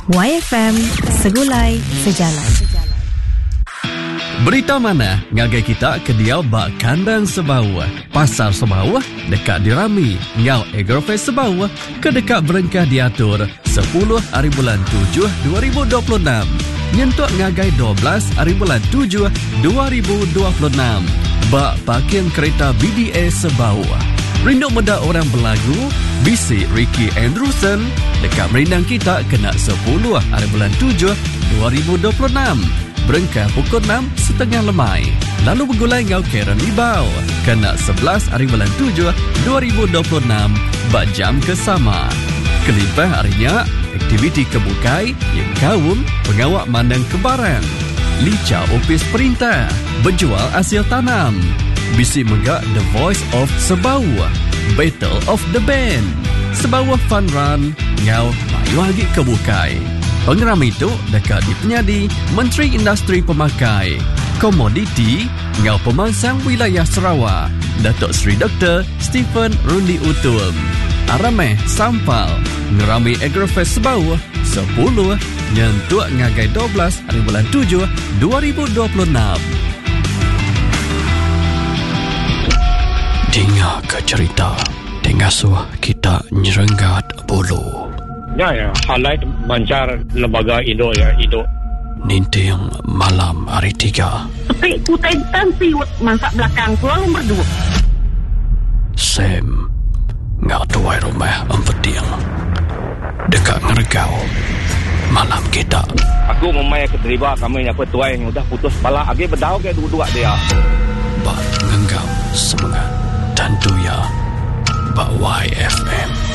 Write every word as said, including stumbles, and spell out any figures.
Y F M, segulai sejalan. Berita mana ngagai kita ke dia bak kandang Sebawah. Pasar Sebawah dekat dirami. Ngau Agrofest Sebawah ke dekat berengkah diatur sepuluh hari bulan tujuh dua ribu dua puluh enam. Nyentuk ngagai dua belas hari bulan tujuh dua ribu dua puluh enam. Bak parking kereta B D A Sebawah. Rindu muda orang berlagu, bisik Ricky Andrewson dekat merindang kita kena sepuluh hari bulan tujuh dua ribu dua puluh enam. Berengkah pukul enam setengah lemai. Lalu bergulai ngau Karen Libau kena sebelas hari bulan tujuh dua ribu dua puluh enam bak jam kesama. Kelimpah harinya aktiviti kebukai yang kaum pengawak mandang kebaran. Lica opis perintah berjual hasil tanam. Bisi megak The Voice of Sebawah, Battle of the Band, Sebawah Fun Run ngau mayu lagi kebukai. Pengeram itu dekat di penyadi Menteri Industri Pemakai, Komoditi ngau pemangsang wilayah Sarawak, Datuk Seri Doktor Stephen Rundi Utum. Arameh Sampal ngerami Agrofest Sebawah sepuluh nyentuk ngagai dua belas hari bulan tujuh dua ribu dua puluh enam. Dengar ke cerita, dengar suah kita nyerenggat bulu. Ya, ya. Highlight mancar lembaga Indo ya, Indo. Ninting malam hari tiga. Tapi kutai tansi masak belakang selalu berdua. Sam ngak tuai rumah empetiang dekat ngergau malam kita. Aku memang keterlibat kami yang petuai yang udah putus kepala. Agi berdau ke dua-dua dia. Bak ngenggam semangat dan tuya bak Y F M.